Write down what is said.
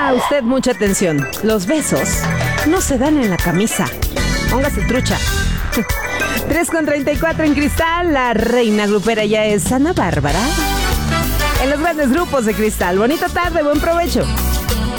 Ponga usted mucha atención. Los besos no se dan en la camisa. Póngase trucha. 3:34 en Cristal. La reina grupera ya es Ana Bárbara. En los grandes grupos de Cristal. Bonita tarde, buen provecho.